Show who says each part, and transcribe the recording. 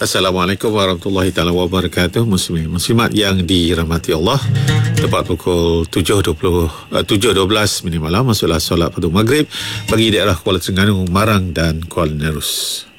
Speaker 1: Assalamualaikum warahmatullahi taala wabarakatuh. Muslimin muslimat yang dirahmati Allah. Tepat pukul 7.12 malam masuklah solat fardu maghrib bagi daerah Kuala Terengganu, Marang dan Kuala Nerus.